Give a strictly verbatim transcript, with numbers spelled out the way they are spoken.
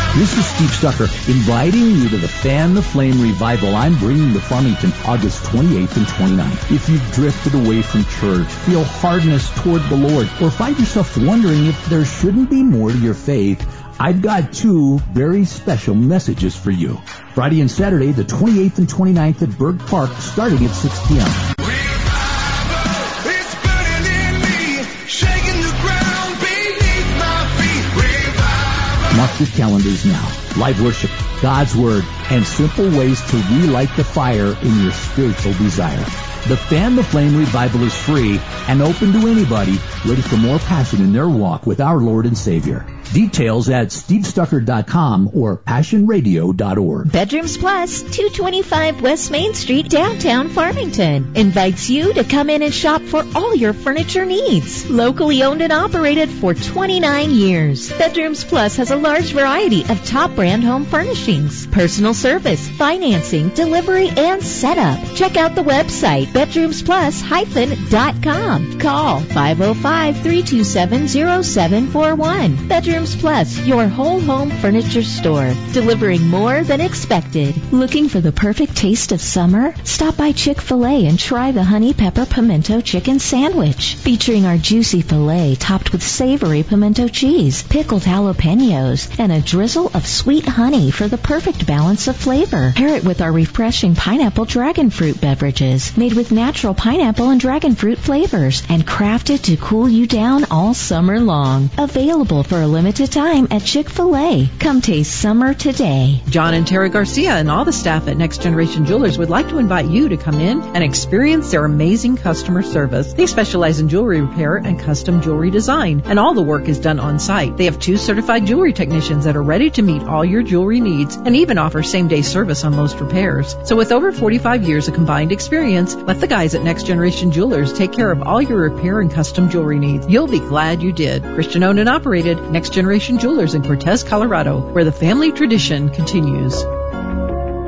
This is Steve Stucker inviting you to the Fan the Flame Revival I'm bringing to Farmington August twenty-eighth and twenty-ninth. If you've drifted away from church, feel hardness toward the Lord, or find yourself wondering if there shouldn't be more to your faith, I've got two very special messages for you. Friday and Saturday, the twenty-eighth and twenty-ninth at Berg Park, starting at six p.m. Mark your calendars now. Live worship, God's Word, and simple ways to relight the fire in your spiritual desire. The Fan the Flame Revival is free and open to anybody ready for more passion in their walk with our Lord and Savior. Details at steve stucker dot com or passion radio dot org. Bedrooms Plus, two twenty-five West Main Street, downtown Farmington, invites you to come in and shop for all your furniture needs. Locally owned and operated for twenty-nine years. Bedrooms Plus has a large variety of top brand home furnishings, personal service, financing, delivery, and setup. Check out the website, bedrooms plus dot com. Call five oh five, three two seven, oh seven four one. Bedrooms Plus, your whole home furniture store, delivering more than expected. Looking for the perfect taste of summer? Stop by Chick-fil-A and try the Honey Pepper Pimento Chicken Sandwich, featuring our juicy filet topped with savory pimento cheese, pickled jalapenos, and a drizzle of sweet honey for the perfect balance of flavor. Pair it with our refreshing pineapple dragon fruit beverages, made with natural pineapple and dragon fruit flavors, and crafted to cool you down all summer long. Available for a limited time at Chick-fil-A. Come taste summer today. John and Terry Garcia and all the staff at Next Generation Jewelers would like to invite you to come in and experience their amazing customer service. They specialize in jewelry repair and custom jewelry design, and all the work is done on site. They have two certified jewelry technicians that are ready to meet all your jewelry needs and even offer same-day service on most repairs. So with over forty-five years of combined experience, let the guys at Next Generation Jewelers take care of all your repair and custom jewelry needs. You'll be glad you did. Christian owned and operated, Next Generation Jewelers in Cortez, Colorado, where the family tradition continues.